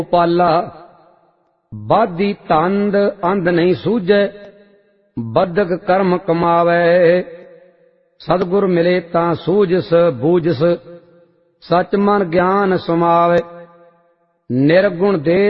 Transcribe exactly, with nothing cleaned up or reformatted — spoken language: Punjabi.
ਪਾਲਾ ਬਾਦੀ ਤੰਦ ਅੰਧ ਨਹੀਂ ਸੂਝੈ ਬਦਕ ਕਰਮ ਕਮਾਵੈ ਸਤਿਗੁਰ ਮਿਲੇ ਤਾਂ ਸੂਝਸ ਬੂਝਸ ਸਚ ਮਨ ਗਿਆਨ ਸਮਾਵੈ ਨਿਰਗੁਣ ਦੇ